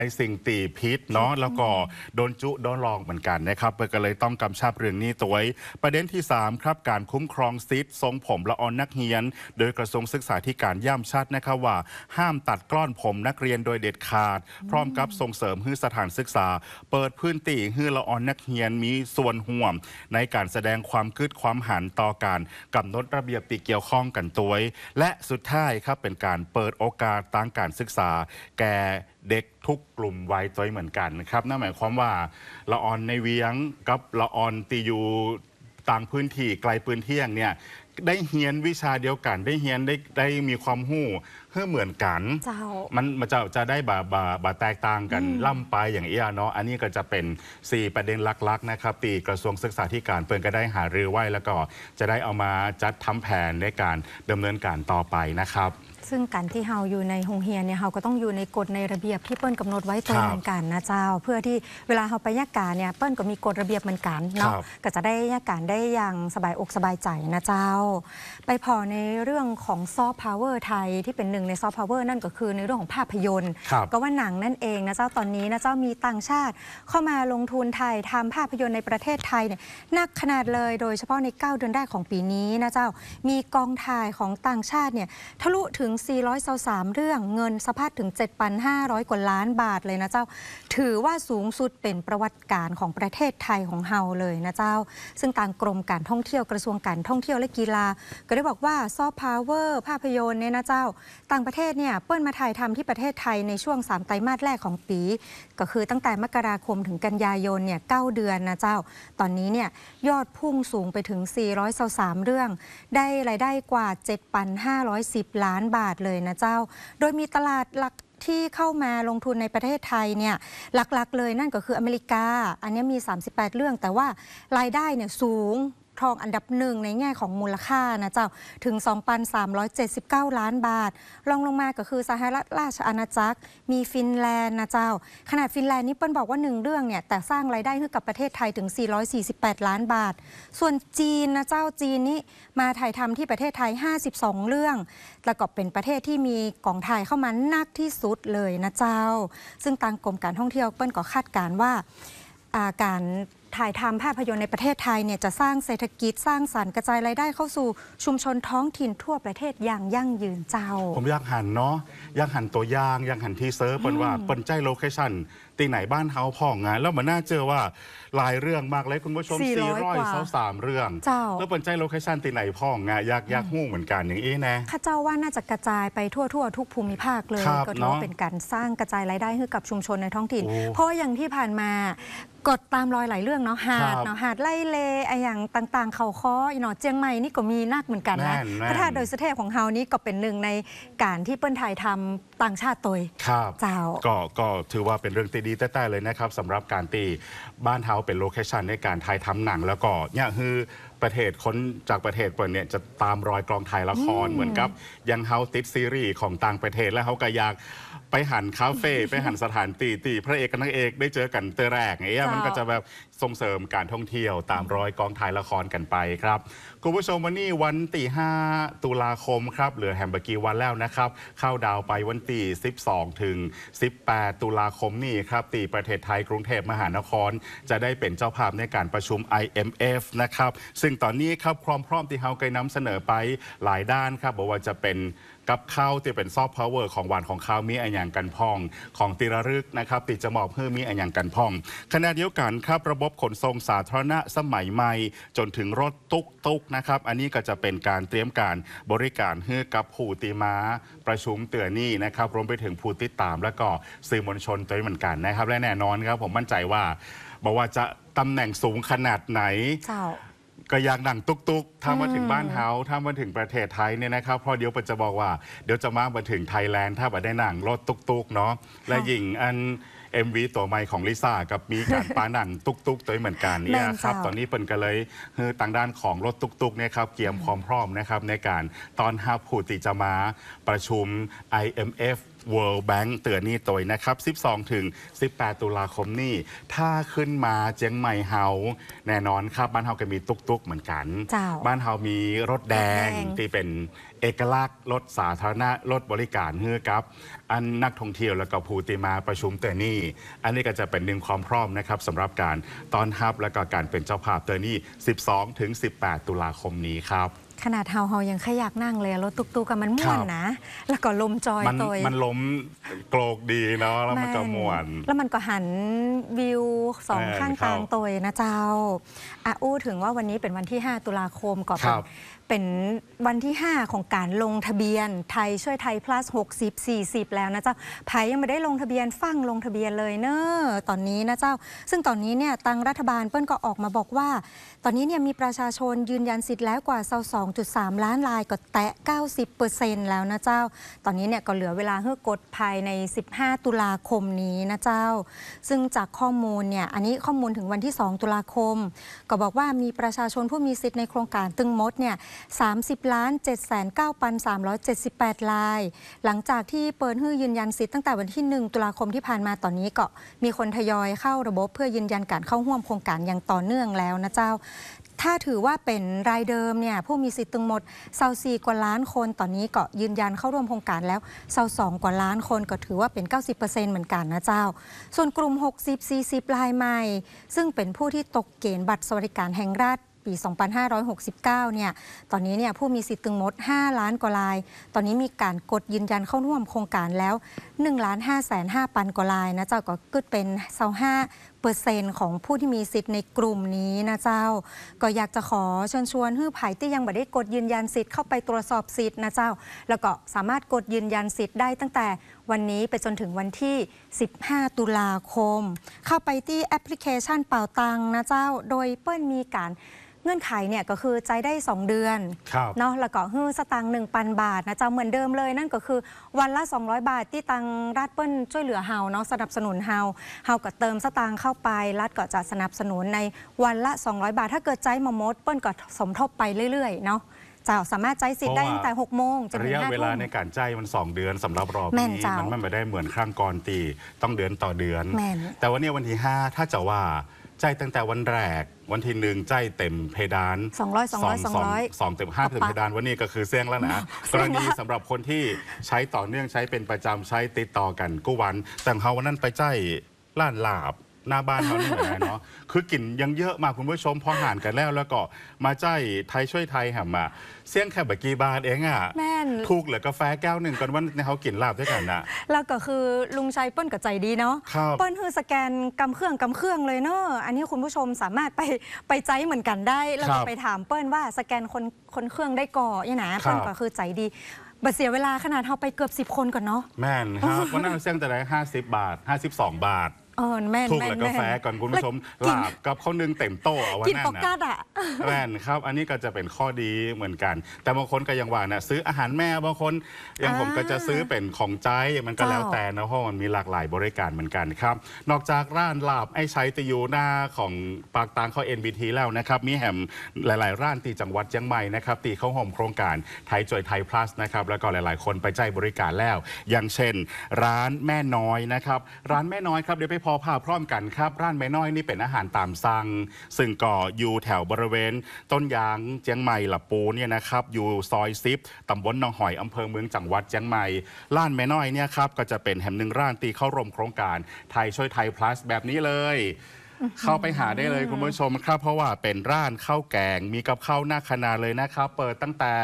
ไอสิ่งตีพิษเนาะแล้วก็โดนจุโดนลองเหมือนกันนะครับก็เลยต้องกำชับเรื่องนี้ตัวไว้ประเด็นที่3ครับการคุ้มครองสิทธิ์ทรงผมละออนนักเรียนโดยกระทรวงศึกษาธิการย่ำชัดนะครับว่าห้ามตัดกล้อนผมนักเรียนโดยเด็ดขาดพร้อมกับส่งเสริมให้สถานศึกษาเปิดพื้นที่ให้ละออนนักเรียนมีส่วนร่วมในการแสดงความคิดความหันต่อการกำหนดระเบียบที่เกี่ยวข้องกันตัวและสุดท้ายครับเป็นการเปิดโอกาสทางการศึกษาแก่เด็กทุกกลุ่มวัยตัวเหมือนกันนะครับนั่นหมายความว่าละออนในเวียงกับละออนตีอยู่ต่างพื้นที่ไกลพื้นที่เนี่ยได้เฮียนวิชาเดียวกันได้เฮียนได้มีความหู้เพื่อเหมือนกันมันจะได้บาแตกต่างกันล่ำไปอย่างเอี้ยเนาะอันนี้ก็จะเป็น4ประเด็นหลักๆนะครับตีกระทรวงศึกษาธิการเปิดก็ได้หารือไว้แล้วก็จะได้เอามาจัดทำแผนในการดำเนินการต่อไปนะครับซึ่งการที่เฮาอยู่ในโรงเรียนเนี่ยเฮาก็ต้องอยู่ในกฎในระเบียบที่เปิ้ลกำหนดไว้ตัวเหมือนกันนะเจ้าเพื่อที่เวลาเฮาไปยากการเนี่ยเปิ้ลก็มีกฎระเบียบเหมือนกันเนาะก็จะได้ยากการได้อย่างสบายอกสบายใจนะเจ้าไปพอในเรื่องของซอฟต์พาวเวอร์ไทยที่เป็นหนึ่งในซอฟต์พาวเวอร์นั่นก็คือในเรื่องของภาพยนตร์ก็ว่าหนังนั่นเองนะเจ้าตอนนี้นะเจ้ามีต่างชาติเข้ามาลงทุนไทยทำภาพยนตร์ในประเทศไทยเนี่ยนักขนาดเลยโดยเฉพาะใน9เดือนแรกของปีนี้นะเจ้ามีกองถ่ายของต่างชาติเนี่ยทะลุถึง423เรื่องเงินสะพัดถึง 7,500 กว่าล้านบาทเลยนะเจ้าถือว่าสูงสุดเป็นประวัติการของประเทศไทยของเฮาเลยนะเจ้าซึ่งทางกรมการท่องเที่ยวกระทรวงการท่องเที่ยวและกีฬาก็ได้บอกว่าซอฟต์พาวเวอร์ภาพยนตร์เนี่ยนะเจ้าต่างประเทศเนี่ยเปิ้ลมาถ่ายทำที่ประเทศไทยในช่วง3ไตรมาสแรกของปีก็คือตั้งแต่มกราคมถึงกันยายนเนี่ย9เดือนนะเจ้าตอนนี้เนี่ยยอดพุ่งสูงไปถึง423เรื่องได้รายได้กว่า 7,510 ล้านบาทเลยนะเจ้าโดยมีตลาดหลักที่เข้ามาลงทุนในประเทศไทยเนี่ยหลักๆเลยนั่นก็คืออเมริกาอันนี้มี38เรื่องแต่ว่ารายได้เนี่ยสูงครองอันดับหนึ่งในแง่ของมูลค่านะเจ้าถึง 2,379 ล้านบาทรองลงมาก็คือสหรัฐราชอาณาจักรมีฟินแลนด์นะเจ้าขนาดฟินแลนด์นี่เปิ้ลบอกว่า1เรื่องเนี่ยแต่สร้างรายได้ให้กับประเทศไทยถึง448ล้านบาทส่วนจีนนะเจ้าจีนนี่มาถ่ายทำที่ประเทศไทย52เรื่องแล้วก็เป็นประเทศที่มีกองถ่ายเข้ามานักที่สุดเลยนะเจ้าซึ่งทางกรมการท่องเที่ยวเปิ้ลก็คาดการณ์ว่าการถ่ายทำภาพยนตร์ในประเทศไทยเนี่ยจะสร้างเศรษฐกิจสร้างสรรค์กระจายรายได้เข้าสู่ชุมชนท้องถิ่นทั่วประเทศอย่างยั่งยืนเจ้าผมอยากหันเนาะอยากหันตัวอย่างอยากหันทีเซอร์เปิ้ลว่าเปิ้ลใจโลเคชั่นตีไหนบ้านเฮาพ่องงานแล้วมันน่าเจอว่าหลายเรื่องมากเลยคุณผู้ชม423เรื่องแล้วเปิ้ลใจโลเคชั่นตีไหนพ่องงานอยากหู้เหมือนกันอย่างนี้นะข้าเจ้าว่าน่าจะกระจายไปทั่วทุกภูมิภาคเลยก็ถือว่าเป็นการสร้างกระจายรายได้ให้กับชุมชนในท้องถิ่นเพราะอย่างที่ผ่านมากดตามรอยหลายเรื่องเนาะหาดไล่เลอย่างต่างๆเขาค้อเจียงใหม่นี่ก็มีนักเหมือนกันนะพระธาตุโดยสุเทพของเฮานี่ก็เป็นหนึ่งในการที่เปิ้ลถ่ายทำต่างชาติตัวเจ้าก็ถือว่าเป็นเรื่องดีแต่เลยนะครับสำหรับการตีบ้านเฮาเป็นโลเคชันในการถ่ายทำหนังแล้วก็เนี่ยคือประเทศคนจากประเทศเปิดเนี่ยจะตามรอยกลองถ่ายละครเหมือนกับยังเฮาติดซีรีส์ของต่างประเทศแล้วเขาก็อยากไปหันคาเฟ่ไปหันสถานตีพระเอกกับนางเอกได้เจอกันเตอแรกไงมันก็จะแบบส่งเสริมการท่องเที่ยวตามรอยกองถ่ายละครกันไปครับคุณผู้ชมวันนี้วันที่5ตุลาคมครับเหลือแฮมเบอร์กีวันแล้วนะครับเข้าดาวไปวันที่12ถึง18ตุลาคมนี่ครับตีประเทศไทยกรุงเทพมหานครจะได้เป็นเจ้าภาพในการประชุม IMF นะครับซึ่งตอนนี้ครับพร้อมที่เฮาเคยนำเสนอไปหลายด้านครับบอกว่าจะเป็นกับข้าวที่เป็นซอฟต์พาวเวอร์ของหวานของข้าวมีอันอย่างกันพองของติระลึกนะครับติจะมอบเพื่อมีอันอย่างกันพองขณะเดียวกันครับระบบขนส่งสาธารณะสมัยใหม่จนถึงรถตุกนะครับอันนี้ก็จะเป็นการเตรียมการบริการให้กับผู้ตีม้าประชุมเตือนนี่นะครับรวมไปถึงผู้ติดตามและก็สื่อมวลชนตัวเหมือนกันนะครับและแน่นอนครับผมมั่นใจว่าบอกว่าจะตำแหน่งสูงขนาดไหนก็อยากหนังตุกถ้ามาถึงบ้านเฮาถ้ามาถึงประเทศไทยเนี่ยนะครับพอเดี๋ยวจะบอกว่าเดี๋ยวจะมาถึงไทยแลนด์ถ้ามาได้หนังรถตุกเนาะและหญิงอัน MV ตัวใหม่ของลิซ่ากับมีการปาหนังตุกตัวเหมือนกันเนี่ยครับตอนนี้เปิ่นก็เลยต่างด้านของรถตุกเนี่ยครับเตรียมความพร้อมนะครับในการตอนรับผู้ที่จะมาประชุม IMF World Bank เตือนนี่ตัวนะครับ12 ถึง 18 ตุลาคมนี้ถ้าขึ้นมาเจียงใหม่เฮาแน่นอนครับบ้านเฮาก็มีตุกๆเหมือนกันเจ้าบ้านเฮามีรถแดงรถแดงที่เป็นเอกลักษณ์รถสาธารณะรถบริการเฮือกับอันนักท่องเที่ยวแล้วก็ผู้ที่มาประชุมเตือนนี่อันนี้ก็จะเป็นหนึ่งความพร้อมนะครับสำหรับการต้อนรับและก็การเป็นเจ้าภาพเตือนนี่12 ถึง 18 ตุลาคมนี้ครับขนาดเฮายังขยักนั่งเลยรถตุกๆกันมันม่วนนะ แล้วก็ลมจอยมันตัวมันล้มโกรกดีเนาะแล้วมันก็ม่วนแล้วมันก็หันวิวสองข้างทางตัวนะเจ้าอู้ถึงว่าวันนี้เป็นวันที่ 5 ตุลาคมก็เป็นวันที่ 5 ของการลงทะเบียนไทยช่วยไทย plus 60-40 แล้วนะเจ้าไผยังไม่ได้ลงทะเบียนฟังลงทะเบียนเลยเนอะตอนนี้นะเจ้าซึ่งตอนนี้เนี่ยตังรัฐบาลเปิ้ลก็ออกมาบอกว่าตอนนี้เนี่ยมีประชาชนยืนยันสิทธิ์แล้วกว่า 22.3 ล้านรายก็แตะ 90% แล้วนะเจ้าตอนนี้เนี่ยก็เหลือเวลาเพื่อกดภายใน 15 ตุลาคมนี้นะเจ้าซึ่งจากข้อมูลเนี่ยอันนี้ข้อมูลถึงวันที่ 2 ตุลาคมก็บอกว่ามีประชาชนผู้มีสิทธิ์ในโครงการตึงมดเนี่ย30,709,378 ราย หลังจากที่เปิดให้ยืนยันสิทธิ์ตั้งแต่วันที่ 1 ตุลาคมที่ผ่านมาตอนนี้ก็มีคนทยอยเข้าระบบเพื่อยืนยันการเข้าร่วมโครงการอย่างต่อเนื่องแล้วนะเจ้าถ้าถือว่าเป็นรายเดิมเนี่ยผู้มีสิทธิ์ตึงหมด24 กว่าล้านคนตอนนี้ก็ยืนยันเข้าร่วมโครงการแล้ว22 กว่าล้านคนก็ถือว่าเป็น 90% เหมือนกันนะเจ้าส่วนกลุ่ม 60-40 รายใหม่ซึ่งเป็นผู้ที่ตกเกณฑ์บัตรสวัสดิการแห่งรัฐปี 2569 เนี่ยตอนนี้เนี่ยผู้มีสิทธิ์ตึงมด 5 ล้านกว่ารายตอนนี้มีการกดยืนยันเข้าร่วมโครงการแล้ว 1,550,000 กว่ารายนะเจ้าก็เกิดเป็น 25% ของผู้ที่มีสิทธิ์ในกลุ่มนี้นะเจ้าก็อยากจะขอเชิญชวนให้ไผ่ที่ยังไม่ได้กดยืนยันสิทธิ์เข้าไปตรวจสอบสิทธิ์นะเจ้าแล้วก็สามารถกดยืนยันสิทธิ์ได้ตั้งแต่วันนี้ไปจนถึงวันที่ 15 ตุลาคมเข้าไปที่แอปพลิเคชันเป่าตังนะเจ้าโดยเปิ้ลมีการเงื่อนไขเนี่ยก็คือใจได้ 2 เดือนเนาะแล้วก็ฮื้อสตางค์ 1,000 บาทนะเจ้าเหมือนเดิมเลยนั่นก็คือวันละ 200 บาทที่ตังรัฐเปิ้ลช่วยเหลือเฮาเนาะสนับสนุนเฮาก็เติมสตางค์เข้าไปรัฐก็จะสนับสนุนในวันละ 200 บาทถ้าเกิดใจหมอมดเปิ้ลก็สมทบไปเรื่อยๆเนาะเจ้าสามารถใจสิทธิ์ได้ตั้งแต่ 6 โมงจนถึง 5 ทุ่มระยะเวลาในการจ่ายมัน 2 เดือนสำหรับรอบนี้มันไม่ได้เหมือนครั้งก่อนตีต้องเดือนต่อเดือนแต่วันนี้วันที่ 5 ถ้าจะว่าใจตั้งแต่วันแรกวันที่ 1ใจเต็มเพดาน2เต็ม5เต็มเพดานวันนี้ก็คือเสี่ยงแล้วนะกรณีสำหรับคนที่ใช้ต่อเนื่องใช้เป็นประจำใช้ติดต่อกันกู้วันแต่เขาวันนั้นไปใจล้านลาบหน้าบ้านเขานี่เหมือนกันเนาะคือกลิ่นยังเยอะมากคุณผู้ชมพอห่านกันแล้วก็มาใจไทยช่วยไทยแหมมาเสี่ยงแค่บกี่บาทเองอ่ะถูกเหลือกาแฟแก้วหนึ่งกันว่าเขากินลาบด้วยกันนะแล้วก็คือลุงชัยเปิ้ลกับใจดีเนาะเปิ้ลคือสแกนกำเครื่องเลยเนาะอันนี้คุณผู้ชมสามารถไปใจเหมือนกันได้แล้วก็ไปถามเปิ้ลว่าสแกนคนเครื่องได้ก่อเนี่ยนะเปิ้ลก็คือใจดีบัดเสียเวลาขนาดเราไปเกือบ10 คนก่อนเนาะแม่นครับวันนั้นเสี่ยงแต่ได้50 บาท52 บาทถูกเหลือกาแฟก่อนคุณผู้ชมลาบกับข้าวนึ่งเต็มโต๊ะวันนั้นนะแม่นครับอันนี้ก็จะเป็นข้อดีเหมือนกันแต่บางคนก็ยังว่านะซื้ออาหารแม่บางคนอย่างผมก็จะซื้อเป็นของใจมันก็แล้วแต่นะเพราะมันมีหลากหลายบริการเหมือนกันครับนอกจากร้านลาบไอ้ชัยติยูหน้าของปากตางเข้า NBT แล้วนะครับมีแหมหลายๆร้านที่จังหวัดเชียงใหม่นะครับตีเข้าห่มโครงการไทยจอยไทย plus นะครับแล้วก็หลายๆคนไปใจบริการแล้วอย่างเช่นร้านแม่น้อยนะครับร้านแม่น้อยครับเดี๋ยวไปพอภาพพร้อมกันครับร้านแม่น้อยนี่เป็นอาหารตามสั่งซึ่งก็อยู่แถวบริเวณต้นยางเจียงใหม่หลับปูเนี่ยนะครับอยู่ซอย10ตำบลหนองหอยอำเภอเมืองจังหวัดเจียงใหม่ร้านแม่น้อยเนี่ยครับก็จะเป็นแห่งหนึ่งร้านตีเข้าร่วมโครงการไทยช่วยไทย plus แบบนี้เลยเข้าไปหาได้เลยคุณผู้ชมครับเพราะว่าเป็นร้านข้าวแกงมีกับข้าวหน้าขนาดเลยนะครับเปิดตั้งแต่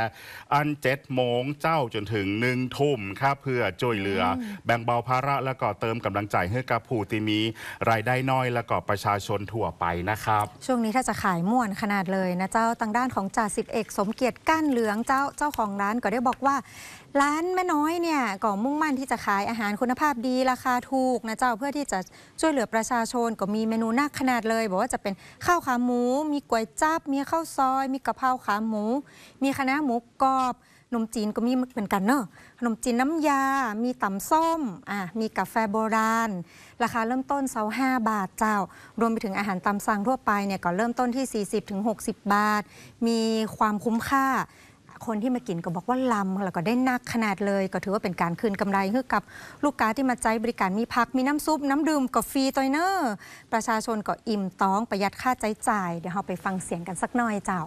7 โมงเจ้าจนถึง1 ทุ่มครับเพื่อช่วยเหลือแบ่งเบาภาระแล้วก็เติมกำลังใจให้กับผู้ที่มีรายได้น้อยแล้วก็ประชาชนทั่วไปนะครับช่วงนี้ถ้าจะขายม่วนขนาดเลยนะเจ้าทางด้านของจ่าสิบเอกสมเกียรติก้านเหลืองเจ้าของร้านก็ได้บอกว่าร้านแม่น้อยเนี่ยก็มุ่งมั่นที่จะขายอาหารคุณภาพดีราคาถูกนะเจ้าเพื่อที่จะช่วยเหลือประชาชนก็มีเมนูน่าขนาดเลยบอกว่าจะเป็นข้าวขาหมูมีก๋วยจั๊บมีข้าวซอยมีกะเพราขาหมูมีคะน้าหมูกรอบขนมจีนก็มีเหมือนกันเนอะขนมจีนน้ำยามีตำส้มมีกาแฟโบราณราคาเริ่มต้น25 บาทเจ้ารวมไปถึงอาหารตามสั่งทั่วไปเนี่ยก็เริ่มต้นที่40 ถึง 60 บาทมีความคุ้มค่าคนที่มากินก็บอกว่าลำแล้วก็ได้นักขนาดเลยก็ถือว่าเป็นการคืนกำไรให้กับลูกค้าที่มาใช้บริการมีพักมีน้ำซุปน้ำดื่มก็ฟรีตัวเนอร์ประชาชนก็อิ่มท้องประหยัดค่าใช้จ่ายเดี๋ยวเราไปฟังเสียงกันสักหน่อยเจ้า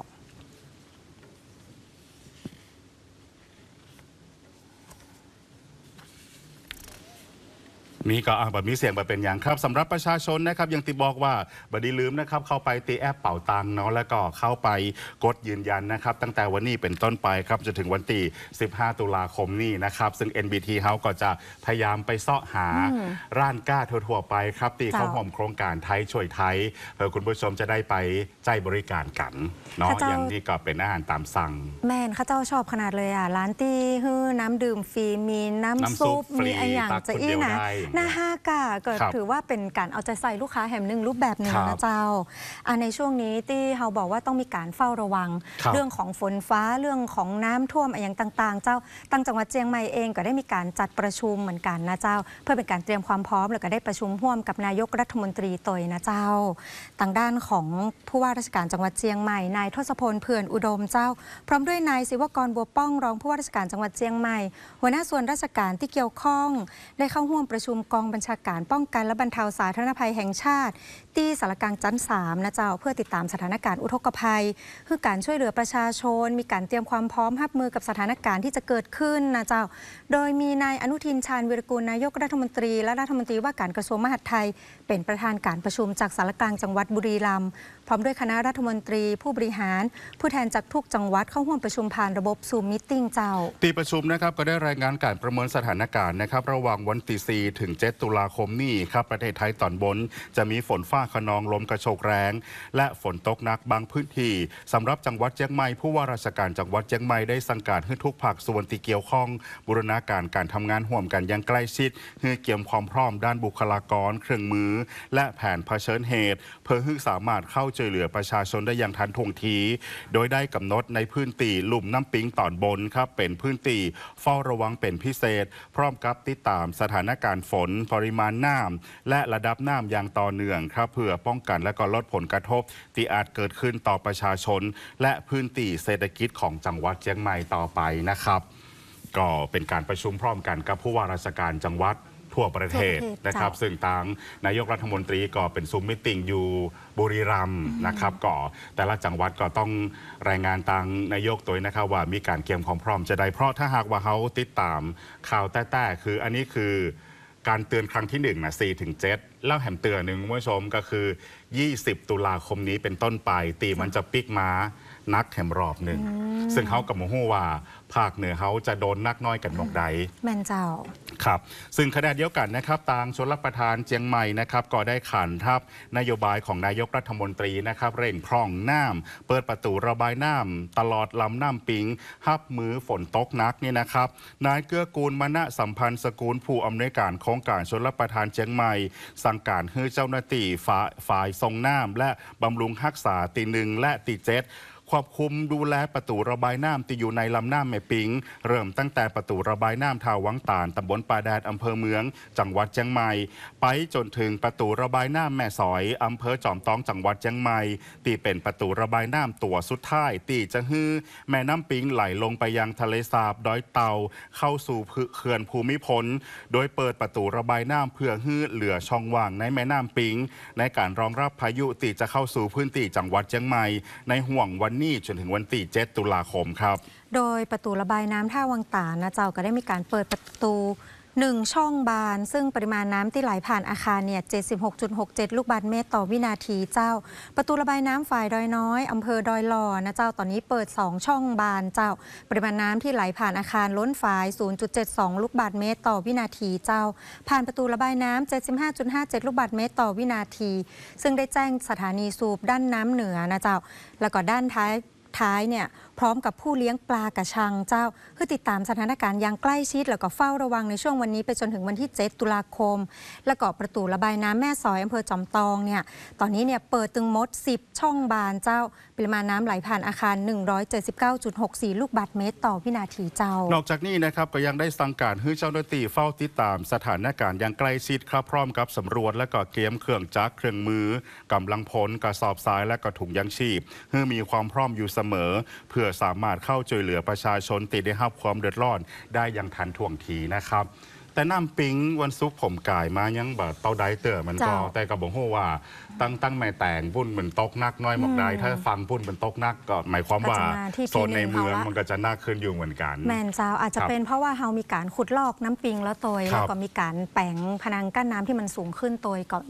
นี่ก็แบบมีเสียงแบบเป็นอย่างครับสำหรับประชาชนนะครับยังติบอกว่าบดีลืมนะครับเข้าไปตีแอปเป่าตังเนาะแล้วก็เข้าไปกดยืนยันนะครับตั้งแต่วันนี้เป็นต้นไปครับจนถึงวันที่15 ตุลาคมนี้นะครับซึ่ง NBT เขาก็จะพยายามไปเสาะหาร้านก้าทั่วๆไปครับตีเข้าห่วมโครงการไทยช่วยไทยเพื่อคุณผู้ชมจะได้ไปใจบริการกันเนาะอย่างนี้ก็เป็นอาหารตามสั่งแม่นข้าเจ้าชอบขนาดเลยอ่ะร้านตี้ฮื้อน้ำดื่มฟรีมีน้ำซุปมีอะไรอย่างจะอี้นะน่าฮากะก็ถือว่าเป็นการเอาใจใส่ลูกค้าแห่งหนึ่งรูปแบบหนึ่งนะเจ้าในช่วงนี้ที่เขาบอกว่าต้องมีการเฝ้าระวังเรื่องของฝนฟ้าเรื่องของน้ำท่วมอย่างต่างๆเจ้าตั้งจังหวัดเชียงใหม่เองก็ได้มีการจัดประชุมเหมือนกันนะเจ้าเพื่อเป็นการเตรียมความพร้อมแล้วก็ได้ประชุมร่วมกับนายกรัฐมนตรีตยนะเจ้าทางด้านของผู้ว่าราชการจังหวัดเชียงใหม่นายทศพลเผื่อนอุดมเจ้าพร้อมด้วยนายศิวกรบัวป้องรองผู้ว่าราชการจังหวัดเชียงใหม่หัวหน้าส่วนราชการที่เกี่ยวข้องได้เข้าร่วมประชุมกองบัญชาการป้องกันและบรรเทาสาธารณภัยแห่งชาติที่สารกลางจันทร์3นะเจ้าเพื่อติดตามสถานการณ์อุทกภัยคือการช่วยเหลือประชาชนมีการเตรียมความพร้อมรับมือกับสถานการณ์ที่จะเกิดขึ้นนะเจ้าโดยมีนายอนุทินชาญวิรกูลนายกรัฐมนตรีและรัฐมนตรีว่าการกระทรวงมหาดไทยเป็นประธานการประชุมจากสารกลางจังหวัดบุรีรัมย์พร้อมด้วยคณะรัฐมนตรีผู้บริหารผู้แทนจากทุกจังหวัดเข้าร่วมประชุมผ่านระบบซูมมิทติ้งเจ้าที่ประชุมนะครับก็ได้รายงานการประเมินสถานการณ์นะครับระหว่างวันที่4 ถึง 7 ตุลาคมนี้ครับประเทศไทยตอนบนจะมีฝนฟ้าคะนองลมกระโชกแรงและฝนตกหนักบางพื้นที่สำหรับจังหวัดเชียงใหม่ผู้ว่าราชการจังหวัดเชียงใหม่ได้สั่งการให้ทุกภาคส่วนที่เกี่ยวข้องบูรณาการการทำงานร่วมกันอย่างใกล้ชิดเพื่อเกี่ยมความพร้อมด้านบุคลากรเครื่องมือและแผนเผชิญเหตุเพื่อให้สามารถเข้าช่วยเหลือประชาชนได้อย่างทันท่วงทีโดยได้กำหนดในพื้นที่ลุ่มน้ำปิงตอนบนครับเป็นพื้นที่เฝ้าระวังเป็นพิเศษพร้อมกับติดตามสถานการณ์ฝนปริมาณน้ำและระดับน้ำอย่างต่อเนื่องครับเพื่อป้องกันและก็ลดผลกระทบที่อาจเกิดขึ้นต่อประชาชนและพื้นที่เศรษฐกิจของจังหวัดเชียงใหม่ต่อไปนะครับก็เป็นการประชุมพร้อมกันกับผู้ว่าราชการจังหวัดทั่วประเทศนะครับซึ่งทางนายกรัฐมนตรีก็เป็นซูมมิทติ้งอยู่บุรีรัมย์นะครับก็แต่ละจังหวัดก็ต้องรายงานทางนายกตัวนะครับว่ามีการเตรียมความพร้อมจะได้เพราะถ้าหากว่าเขาติดตามข่าวแต้ๆคืออันนี้คือการเตือนครั้งที่1นะ4 ถึง 7แล้วแหมเตือนหนึ่งคุณผู้ชมก็คือ20 ตุลาคมนี้เป็นต้นไปตีมันจะปิกมานักแหมรอบหนึ่งซึ่งเขากับโมโหว่าภาคเหนือเขาจะโดนนักน้อยกันหมกใดแม่นเจ้าครับซึ่งขณะเดียวกันนะครับทางชลประทานเชียงใหม่นะครับก็ได้ขานทับนโยบายของนายกรัฐมนตรีนะครับเร่งพร่องน้ำเปิดประตูระบายน้ำตลอดลำน้ำปิงฮับมือฝนตกนักนี่นะครับนายเกื้อกูลมณสัมพันธ์สกุลผู้อำนวยการโครงการชลประทานเชียงใหม่สั่งการให้เจ้าหน้าที่ฝ่ายทรงน้ำและบำรุงรักษาตี 1 และตี 7ควบคุมดูแลประตูระบายน้ำที่อยู่ในลำน้ำแม่ปิงเริ่มตั้งแต่ประตูระบายน้ำท่าวังตาลตำบลป่าแดดอำเภอเมืองจังหวัดเชียงใหม่ไปจนถึงประตูระบายน้ำแม่สอยอำเภอจอมทองจังหวัดเชียงใหม่ที่เป็นประตูระบายน้ำตัวสุดท้ายที่จะฮื้อแม่น้ำปิงไหลลงไปยังทะเลสาบดอยเต่าเข้าสู่เขื่อนภูมิพลโดยเปิดประตูระบายน้ำเพื่อฮื้อเหลือช่องว่างในแม่น้ำปิงในการรองรับพายุที่จะเข้าสู่พื้นที่จังหวัดเชียงใหม่ในห่วงวันนี้จนถึงวันที่ 7 ตุลาคมครับโดยประตูระบายน้ำท่าวังตาลนะเจ้าก็ได้มีการเปิดประตู1ช่องบานซึ่งปริมาณน้ำที่ไหลผ่านอาคารเนี่ย 76.67 ลูกบาศก์เมตรต่อวินาทีเจ้าประตูระบายน้ำฝ่ายดอยน้อยอำเภอดอยหล่อนะเจ้าตอนนี้เปิด2ช่องบานเจ้าปริมาณน้ำที่ไหลผ่านอาคารล้นฝ่าย 0.72 ลูกบาศก์เมตรต่อวินาทีเจ้าผ่านประตูระบายน้ำ 75.57 ลูกบาศก์เมตรต่อวินาทีซึ่งได้แจ้งสถานีสูบด้านน้ำเหนือนะเจ้าแล้วก็ด้านท้ายเนี่ยพร้อมกับผู้เลี้ยงปลากระชังเจ้าเพื่อติดตามสถานการณ์อย่างใกล้ชิดแล้วก็เฝ้าระวังในช่วงวันนี้ไปจนถึงวันที่ 7 ตุลาคมและก็ประตูระบายน้ำแม่สอยอำเภอจอมทองเนี่ยตอนนี้เนี่ยเปิดตึงมด10ช่องบานเจ้าปริมาณน้ำไหลผ่านอาคาร 179.64 ลูกบาศก์เมตรต่อวินาทีเจ้านอกจากนี้นะครับก็ยังได้สั่งการให้เจ้าหน้าที่เฝ้าติดตามสถานการณ์อย่างใกล้ชิดครับพร้อมกับสำรวจและก็เตรียมเครื่องจักรเครื่องมือกำลังพลกระสอบทรายและก็ถุงยางชีพเพื่อมีความพร้อมอยู่เสสมอเพื่อสามารถเข้าช่วยเหลือประชาชนติดได้รับความเดือดร้อนได้อย่างทันท่วงทีนะครับแต่น้ำปิงวันซุกผมกายมายังแบบเต้าได้เต๋อมันก็แต่กระบอกว่าตั้งแม่แต่งพุ่นเหมือนตกนักน้อยหมอกได้ถ้าฟังพุ่นเป็นตกนักก็หมายความว่าโซนในเมืองมันก็จะน่าขึ้นอยู่เหมือนกันแมนเจ้าอาจจะเป็นเพราะว่าเฮามีการขุดลอกน้ำปิงแล้วตัวแล้วก็มีการแปลงพนังกั้นน้ำที่มันสูงขึ้นตัวก็